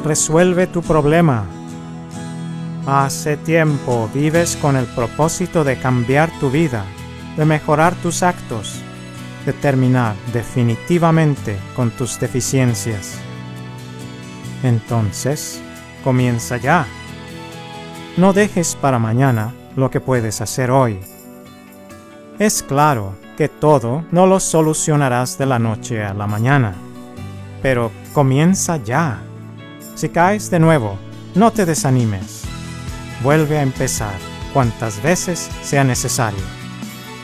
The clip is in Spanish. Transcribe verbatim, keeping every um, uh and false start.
resuelve tu problema. Hace tiempo vives con el propósito de cambiar tu vida, de mejorar tus actos, de terminar definitivamente con tus deficiencias. Entonces, comienza ya. No dejes para mañana lo que puedes hacer hoy. Es claro que todo no lo solucionarás de la noche a la mañana, pero comienza ya. Si caes de nuevo, no te desanimes. Vuelve a empezar cuantas veces sea necesario.